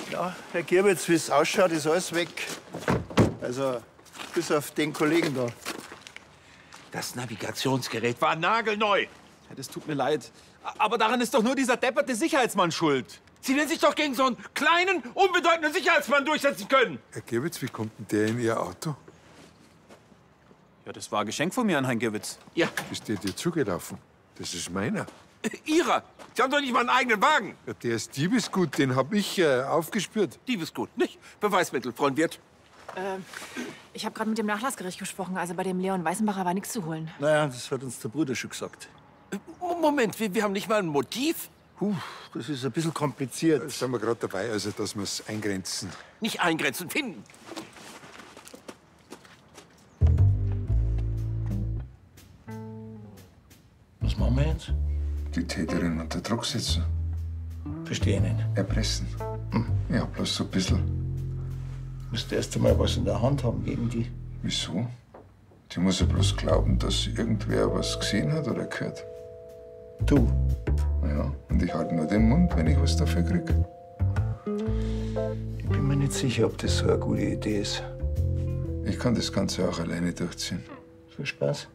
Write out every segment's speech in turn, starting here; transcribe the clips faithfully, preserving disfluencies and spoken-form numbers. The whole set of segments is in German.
Ja, Herr Gierbitz, wie es ausschaut, ist alles weg. Also, bis auf den Kollegen da. Das Navigationsgerät war nagelneu. Ja, das tut mir leid. Aber daran ist doch nur dieser depperte Sicherheitsmann schuld. Sie werden sich doch gegen so einen kleinen, unbedeutenden Sicherheitsmann durchsetzen können. Herr Gierbitz, wie kommt denn der in Ihr Auto? Ja, das war ein Geschenk von mir an Herrn Gierbitz. Ja, Ist der dir zugelaufen? Das ist meiner. Ihrer. Sie haben doch nicht mal einen eigenen Wagen. Ja, der ist Diebesgut, den hab ich äh, aufgespürt. Diebesgut, nicht? Beweismittel, Freund Wirt. Ich habe gerade mit dem Nachlassgericht gesprochen. Also bei dem Leon Weißenbacher war nichts zu holen. Naja, das hat uns der Bruder schon gesagt. Moment, wir, wir haben nicht mal ein Motiv? Puh, das ist ein bisschen kompliziert. Da sind wir gerade dabei, also dass wir es eingrenzen. Nicht eingrenzen, finden. Was machen wir jetzt? Die Täterin unter Druck setzen. Verstehe nicht. Erpressen. Hm. Ja, bloß so ein bisschen. Müsste erst einmal was in der Hand haben gegen die. Wieso? Die muss ja bloß glauben, dass irgendwer was gesehen hat oder gehört. Du, Ja, und ich halte nur den Mund, wenn ich was dafür krieg. ich bin mir nicht sicher, ob das so eine gute Idee ist. Ich kann das Ganze auch alleine durchziehen. Viel Spaß.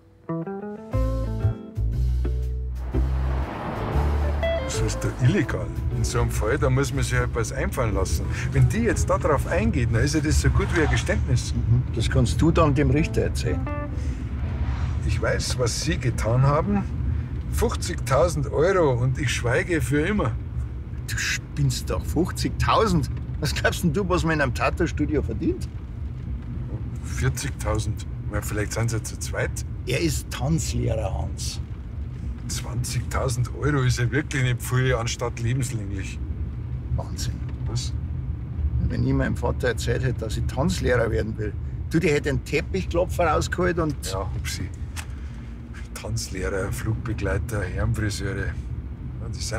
Das ist doch illegal. In so einem Fall, da muss man sich etwas einfallen lassen. Wenn die jetzt darauf eingeht, dann ist ja das so gut wie ein Geständnis. Das kannst du dann dem Richter erzählen. Ich weiß, was Sie getan haben. fünfzigtausend Euro und ich schweige für immer. Du spinnst doch. fünfzigtausend? Was glaubst denn du, was man in einem Tattoo-Studio verdient? vierzigtausend. Na, vielleicht sind Sie zu zweit. Er ist Tanzlehrer, Hans. zwanzigtausend Euro ist ja wirklich nicht viel, anstatt lebenslänglich. Wahnsinn. Was? Wenn ich meinem Vater erzählt hätte, dass ich Tanzlehrer werden will, du, die hätte einen Teppichklopfer rausgeholt und... Ja, ob Sie. Tanzlehrer, Flugbegleiter, Herrenfriseure. Ja, das sind